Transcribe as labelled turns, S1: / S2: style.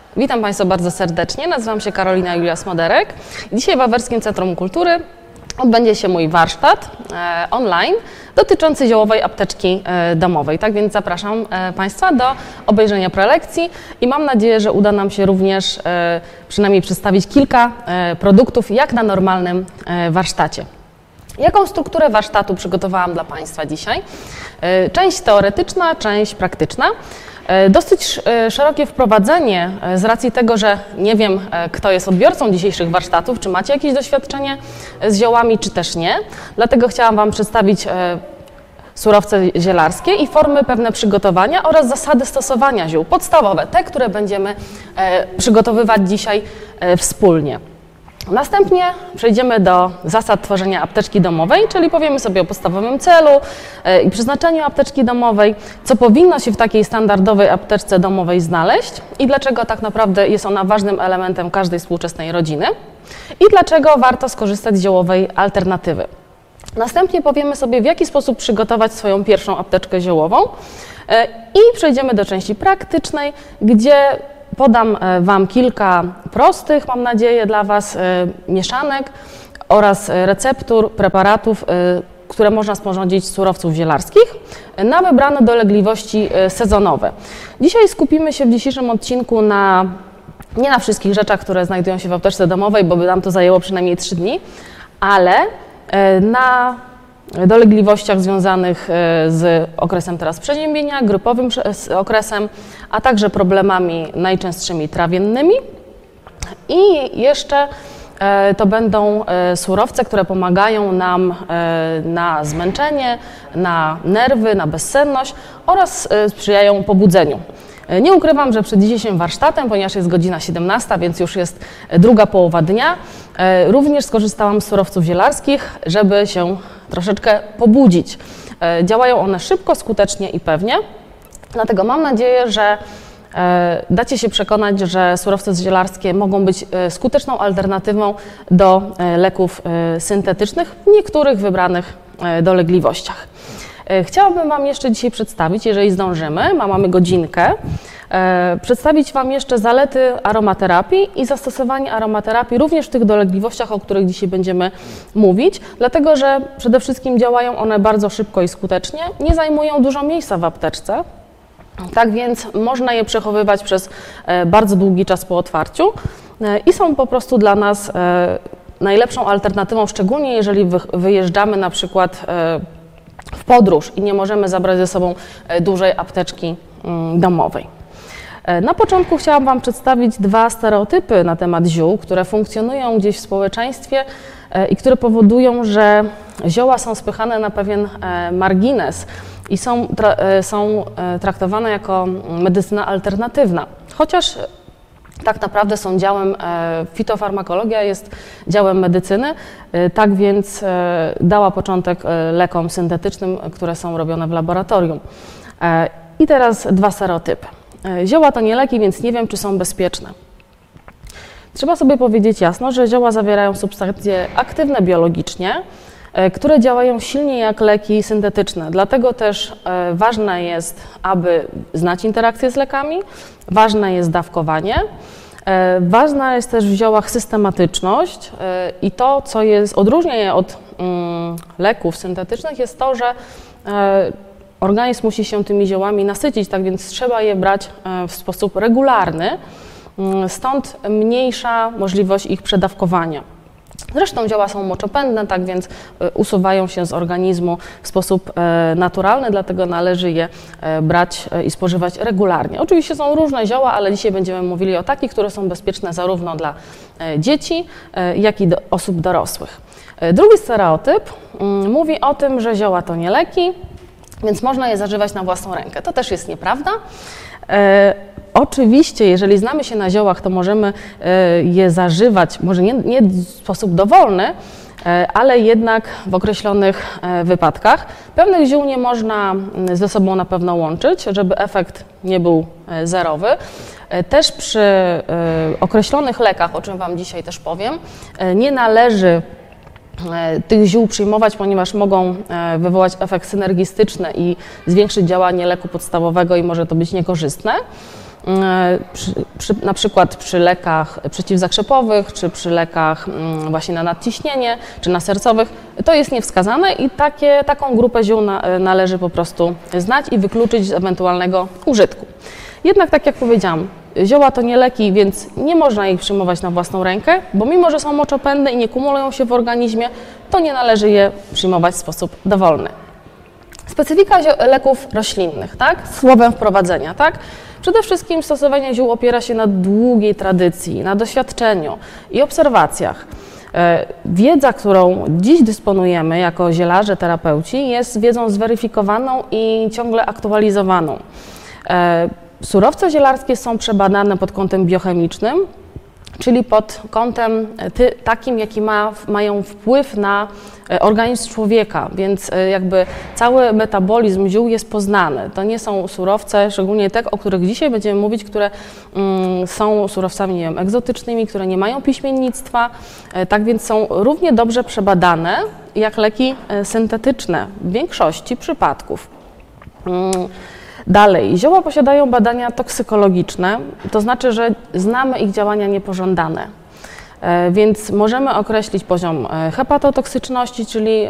S1: Witam Państwa bardzo serdecznie, nazywam się Karolina Julia Smoderek. Dzisiaj w Wawerskim Centrum Kultury odbędzie się mój warsztat online dotyczący ziołowej apteczki domowej. Tak więc zapraszam Państwa do obejrzenia prelekcji i mam nadzieję, że uda nam się również przynajmniej przedstawić kilka produktów jak na normalnym warsztacie. Jaką strukturę warsztatu przygotowałam dla Państwa dzisiaj? Część teoretyczna, część praktyczna. Dosyć szerokie wprowadzenie z racji tego, że nie wiem, kto jest odbiorcą dzisiejszych warsztatów, czy macie jakieś doświadczenie z ziołami, czy też nie. Dlatego chciałam Wam przedstawić surowce zielarskie i formy pewne przygotowania oraz zasady stosowania ziół podstawowe, te, które będziemy przygotowywać dzisiaj wspólnie. Następnie przejdziemy do zasad tworzenia apteczki domowej, czyli powiemy sobie o podstawowym celu i przeznaczeniu apteczki domowej, co powinno się w takiej standardowej apteczce domowej znaleźć i dlaczego tak naprawdę jest ona ważnym elementem każdej współczesnej rodziny i dlaczego warto skorzystać z ziołowej alternatywy. Następnie powiemy sobie, w jaki sposób przygotować swoją pierwszą apteczkę ziołową i przejdziemy do części praktycznej, gdzie podam Wam kilka prostych, mam nadzieję, dla Was mieszanek oraz receptur, preparatów, które można sporządzić z surowców zielarskich na wybrane dolegliwości sezonowe. Dzisiaj skupimy się w dzisiejszym odcinku nie na wszystkich rzeczach, które znajdują się w apteczce domowej, bo by nam to zajęło przynajmniej 3 dni, ale na dolegliwościach związanych z okresem teraz przeziębienia, grypowym okresem, a także problemami najczęstszymi trawiennymi. I jeszcze to będą surowce, które pomagają nam na zmęczenie, na nerwy, na bezsenność oraz sprzyjają pobudzeniu. Nie ukrywam, że przed dzisiejszym warsztatem, ponieważ jest godzina 17, więc już jest druga połowa dnia, również skorzystałam z surowców zielarskich, żeby się troszeczkę pobudzić. Działają one szybko, skutecznie i pewnie, dlatego mam nadzieję, że dacie się przekonać, że surowce zielarskie mogą być skuteczną alternatywą do leków syntetycznych w niektórych wybranych dolegliwościach. Chciałabym Wam jeszcze dzisiaj przedstawić, jeżeli zdążymy, mamy godzinkę, przedstawić Wam jeszcze zalety aromaterapii i zastosowanie aromaterapii również w tych dolegliwościach, o których dzisiaj będziemy mówić, dlatego że przede wszystkim działają one bardzo szybko i skutecznie, nie zajmują dużo miejsca w apteczce, tak więc można je przechowywać przez bardzo długi czas po otwarciu i są po prostu dla nas najlepszą alternatywą, szczególnie jeżeli wyjeżdżamy na przykład w podróż i nie możemy zabrać ze sobą dużej apteczki domowej. Na początku chciałam Wam przedstawić 2 stereotypy na temat ziół, które funkcjonują gdzieś w społeczeństwie i które powodują, że zioła są spychane na pewien margines i są traktowane jako medycyna alternatywna. Chociaż tak naprawdę są działem, fitofarmakologia jest działem medycyny, tak więc dała początek lekom syntetycznym, które są robione w laboratorium. I teraz 2 stereotypy. Zioła to nie leki, więc nie wiem, czy są bezpieczne. Trzeba sobie powiedzieć jasno, że zioła zawierają substancje aktywne biologicznie, które działają silniej jak leki syntetyczne. Dlatego też ważne jest, aby znać interakcje z lekami, ważne jest dawkowanie, ważna jest też w ziołach systematyczność i to, co odróżnia je od leków syntetycznych, jest to, że organizm musi się tymi ziołami nasycić, tak więc trzeba je brać w sposób regularny, stąd mniejsza możliwość ich przedawkowania. Zresztą zioła są moczopędne, tak więc usuwają się z organizmu w sposób naturalny, dlatego należy je brać i spożywać regularnie. Oczywiście są różne zioła, ale dzisiaj będziemy mówili o takich, które są bezpieczne zarówno dla dzieci, jak i osób dorosłych. Drugi stereotyp mówi o tym, że zioła to nie leki, więc można je zażywać na własną rękę. To też jest nieprawda. Oczywiście, jeżeli znamy się na ziołach, to możemy je zażywać, może nie w sposób dowolny, ale jednak w określonych wypadkach. Pewnych ziół nie można ze sobą na pewno łączyć, żeby efekt nie był zerowy. Też przy określonych lekach, o czym Wam dzisiaj też powiem, nie należy tych ziół przyjmować, ponieważ mogą wywołać efekt synergistyczny i zwiększyć działanie leku podstawowego i może to być niekorzystne. na przykład przy lekach przeciwzakrzepowych, czy przy lekach właśnie na nadciśnienie, czy na sercowych, to jest niewskazane i taką grupę ziół należy po prostu znać i wykluczyć z ewentualnego użytku. Jednak, tak jak powiedziałam, zioła to nie leki, więc nie można ich przyjmować na własną rękę, bo mimo, że są moczopędne i nie kumulują się w organizmie, to nie należy je przyjmować w sposób dowolny. Specyfika leków roślinnych, tak? Słowem wprowadzenia, tak? Przede wszystkim stosowanie ziół opiera się na długiej tradycji, na doświadczeniu i obserwacjach. Wiedza, którą dziś dysponujemy jako zielarze, terapeuci, jest wiedzą zweryfikowaną i ciągle aktualizowaną. Surowce zielarskie są przebadane pod kątem biochemicznym, czyli pod kątem takim, jaki mają wpływ na organizm człowieka, więc jakby cały metabolizm ziół jest poznany. To nie są surowce, szczególnie te, o których dzisiaj będziemy mówić, które są surowcami, nie wiem, egzotycznymi, które nie mają piśmiennictwa, tak więc są równie dobrze przebadane jak leki syntetyczne w większości przypadków. Dalej, zioła posiadają badania toksykologiczne, to znaczy, że znamy ich działania niepożądane, więc możemy określić poziom hepatotoksyczności, czyli